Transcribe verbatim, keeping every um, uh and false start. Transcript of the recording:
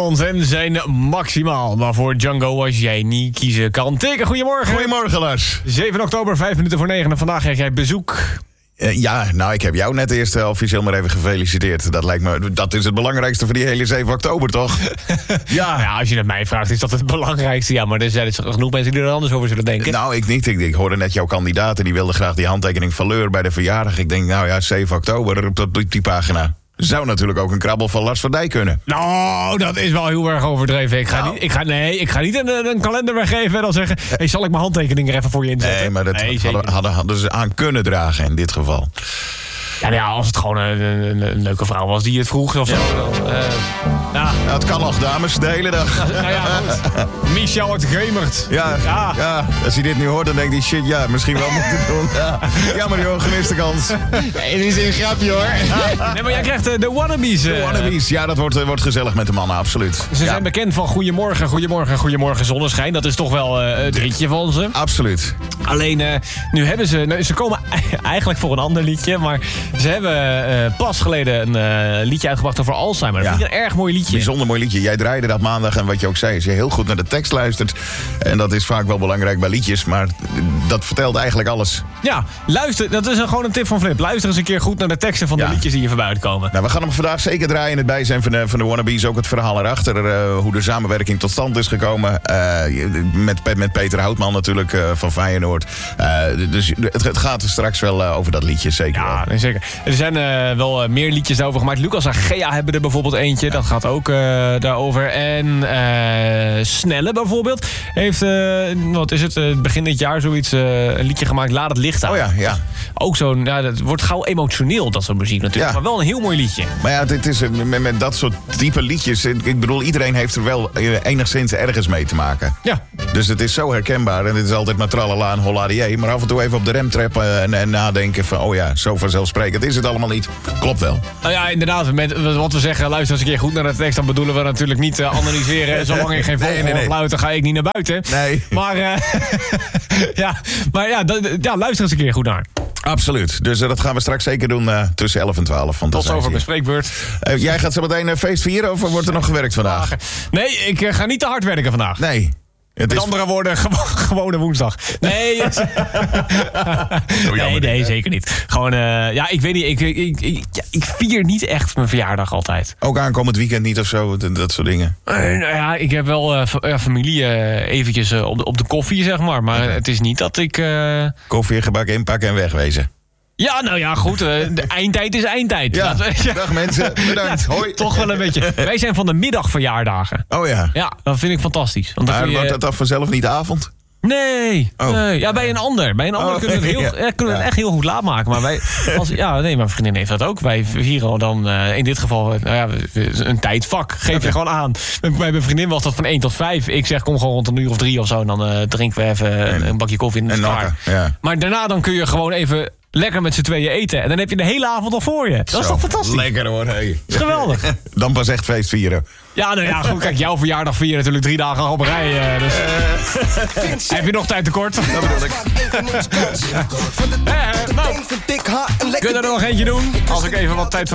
vanavond en zijn maximaal. Maar voor Django, als jij niet kiezen kan. Teken, goedemorgen. Goedemorgen, Lars. zeven oktober, vijf minuten voor negen. En vandaag krijg jij bezoek. Uh, ja, nou, ik heb jou net eerst uh, officieel maar even gefeliciteerd. Dat lijkt me, dat is het belangrijkste voor die hele zeven oktober, toch? Ja. ja, als je het mij vraagt, is dat het belangrijkste. Ja, maar er zijn genoeg mensen die er anders over zullen denken. Nou, ik niet. Ik, ik hoorde net jouw kandidaat en die wilde graag die handtekening van Leur bij de verjaardag. Ik denk, nou ja, zeven oktober op, op die pagina. Zou natuurlijk ook een krabbel van Lars van Dijk kunnen. Nou, dat is wel heel erg overdreven. Ik ga, nou. niet, ik ga, nee, ik ga niet een, een kalender weggeven en dan zeggen... Hey, zal ik mijn handtekening er even voor je inzetten? Nee, maar dat nee, hadden, hadden, hadden ze aan kunnen dragen in dit geval. Ja, nou ja, als het gewoon een, een, een leuke vrouw was die het vroeg of zo. Ja. Dan, uh, ja. Ja, het kan nog, dames, de hele dag. Nou, nou ja, goed. Michel het Gemert. Ja, ja. ja, als hij dit nu hoort, dan denkt hij... shit, ja, misschien wel moeten doen. Ja. Jammer joh, gemiste kans. Nee, dit is een grapje hoor. Nee, maar jij krijgt uh, de wannabes. Uh, de wannabes, ja, dat wordt, uh, wordt gezellig met de mannen, absoluut. Ze ja. zijn bekend van Goedemorgen, Goedemorgen, Goedemorgen Zonneschijn. Dat is toch wel uh, het ritje van ze. Absoluut. Alleen, uh, nu hebben ze... Nou, ze komen eigenlijk voor een ander liedje, maar ze hebben... Uh, pas geleden een uh, liedje uitgebracht over Alzheimer. Dat ja. vind ik een erg mooi liedje. Bijzonder mooi liedje. Jij draaide dat maandag en wat je ook zei... is je heel goed naar de tekst luistert. En dat is vaak wel belangrijk bij liedjes. Maar dat vertelt eigenlijk alles. Ja, luister. Dat is een, gewoon een tip van Flip. Luister eens een keer goed naar de teksten van ja. de liedjes die hier voorbij komen. Nou, we gaan hem vandaag zeker draaien in het bijzijn van de, van de wannabes. Ook het verhaal erachter. Uh, hoe de samenwerking tot stand is gekomen. Uh, met, met Peter Houtman natuurlijk uh, van Feyenoord. Uh, dus het, het gaat straks wel uh, over dat liedje. Zeker ja, wel. Nee, zeker. Er zijn uh, wel uh, meer liedjes daarover gemaakt. Lucas Agea hebben er bijvoorbeeld eentje. Ja. Dat gaat ook uh, daarover. En uh, Snelle bijvoorbeeld heeft, uh, wat is het, uh, begin dit jaar zoiets, uh, een liedje gemaakt. Laat het licht aan. Oh ja, ja. Ook zo'n, ja, dat wordt gauw emotioneel, dat soort muziek natuurlijk. Ja. Maar wel een heel mooi liedje. Maar ja, het is met, met dat soort type liedjes. Ik bedoel, iedereen heeft er wel enigszins ergens mee te maken. Ja. Dus het is zo herkenbaar. En het is altijd maar tralala en holladier. Maar af en toe even op de rem trappen en, en nadenken van... oh ja, zo vanzelfsprekend is het allemaal niet. Klopt wel. Nou ja, inderdaad. Met wat we zeggen, luister eens een keer goed naar de tekst. Dan bedoelen we natuurlijk niet uh, analyseren. Zolang ik geen vogel nee, nee, nee. fluit, dan ga ik niet naar buiten. Nee. Maar, uh, ja, maar ja, d- ja, luister eens een keer goed naar. Absoluut. Dus uh, dat gaan we straks zeker doen uh, tussen elf en twaalf. Tot zover bespreekbeurt. Uh, jij gaat zo meteen een feest vieren of wordt er nog gewerkt vandaag? Nee, ik uh, ga niet te hard werken vandaag. Nee. Het Met is... andere woorden, gewo- gewone woensdag. Nee, nee, nee, zeker niet. Gewoon, uh, ja, ik weet niet, ik, ik, ik, ja, ik vier niet echt mijn verjaardag altijd. Ook aankomend weekend niet of zo, dat, dat soort dingen? Uh, nou ja, ik heb wel uh, ja, familie uh, eventjes uh, op, de, op de koffie, zeg maar. Maar okay. Het is niet dat ik... Uh... Koffie, gebak inpakken en wegwezen. Ja, nou ja, goed. Uh, de eindtijd is eindtijd. Ja, ja. Dag mensen, bedankt. Ja, hoi. Toch wel een beetje. Wij zijn van de middagverjaardagen. Oh ja. Ja, dat vind ik fantastisch. Want maar je... wordt dat dan vanzelf niet avond? Nee, oh. nee. Ja, bij een ander. Bij een ander oh, kunnen we het, heel, ja. Ja, kunnen we het echt heel goed laat maken. Maar wij, als, ja, nee, mijn vriendin heeft dat ook. Wij vieren dan uh, in dit geval nou ja, een tijdvak. Geef okay. je gewoon aan. Bij mijn vriendin was dat van één tot vijf. Ik zeg, kom gewoon rond een uur of drie of zo. En dan uh, drinken we even en, een bakje koffie. En, en klaar. Ja. Maar daarna dan kun je gewoon even... lekker met z'n tweeën eten. En dan heb je de hele avond al voor je. Dat Zo, is toch fantastisch? Lekker hoor. Hey. Dat is geweldig. Dan pas echt feest vieren. Ja, nou ja, goed. Kijk, jouw verjaardag vier je natuurlijk drie dagen op een rij. Uh, dus uh, heb je nog tijd tekort? Dat bedoel ik. uh, nou, kun je er nog eentje doen? Als ik even wat tijd van